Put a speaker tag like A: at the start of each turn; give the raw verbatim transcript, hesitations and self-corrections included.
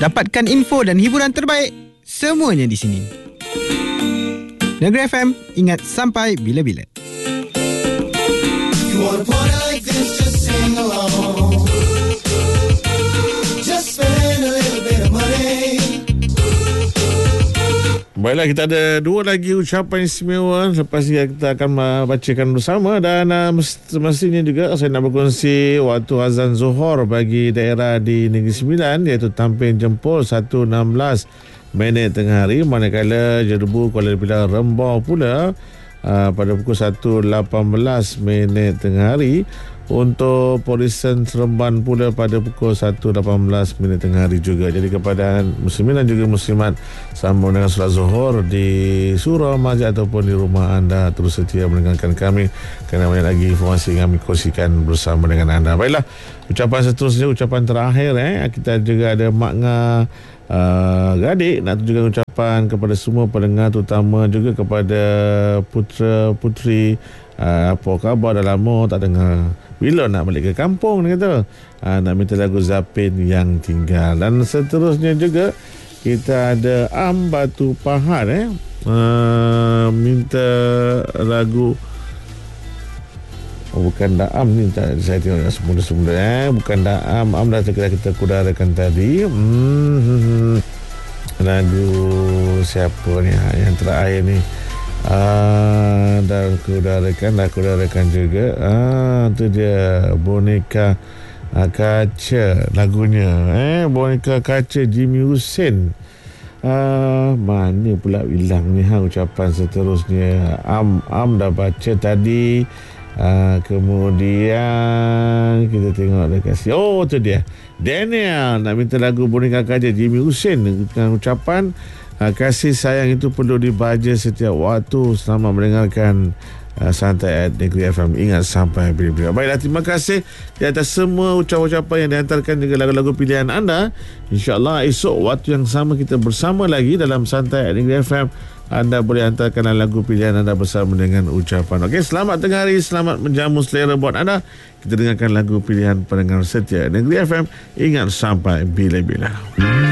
A: Dapatkan info dan hiburan terbaik semuanya di sini. Negeri F M, ingat sampai bila-bila. You wanna party like this, just sing along. Just spend a little bit of money.
B: Baiklah, kita ada dua lagi ucapan istimewa. Lepas ini kita akan bacakan bersama. Dan uh, semestinya juga saya nak berkongsi waktu azan Zuhur bagi daerah di Negeri Sembilan, iaitu Tamping Jempol satu enam belas minit tengah hari. Manakala Jerbu Kuala Pilar Rembau pula uh, pada pukul satu lapan belas minit tengah hari. Untuk Polisan Seremban pula pada pukul satu lapan belas minit tengah hari juga. Jadi kepada muslimin dan juga muslimat sambung dengan solat Zuhur di surau, masjid ataupun di rumah anda, terus setia mendengarkan kami kerana banyak lagi informasi yang kami kongsikan bersama dengan anda. Baiklah, ucapan seterusnya, ucapan terakhir eh kita juga ada makna uh, Gadik nak tunjukkan ucapan kepada semua pendengar, terutama juga kepada putera puteri. Uh, apa khabar, dah lama tak dengar, bila nak balik ke kampung, dia kata uh, nak minta lagu Zapin Yang Tinggal. Dan seterusnya juga kita ada Am Batu Pahat eh uh, minta lagu, oh bukan Daam ni, tak, saya tengok semula-semula eh bukan Daam, Am dah kita, kita kudarakan tadi. hmm, lagu siapa ni yang terakhir ni? Ah, dan kudarakan, dah kudarakan juga. Ah, tu dia Boneka ah, Kaca lagunya. Eh, Boneka Kaca Jimmy Hussein. Ah, mana pula hilang ni ha ucapan seterusnya. Am Am dah baca tadi. Ah, kemudian kita tengok dekat sini. Oh, tu dia. Daniel nak minta lagu Boneka Kaca Jimmy Hussein dengan ucapan Uh, kasih sayang itu perlu dibaca setiap waktu. Selamat mendengarkan uh, Santai at Negeri F M. Ingat sampai bila-bila. Baiklah, terima kasih di atas semua ucapan-ucapan yang dihantarkan, juga lagu-lagu pilihan anda. InsyaAllah esok waktu yang sama kita bersama lagi dalam Santai at Negeri F M. Anda boleh hantarkan lagu pilihan anda bersama dengan ucapan. Okey, selamat tengah hari, selamat menjamu selera buat anda. Kita dengarkan lagu pilihan pendengar setia Negeri F M. Ingat sampai bila-bila.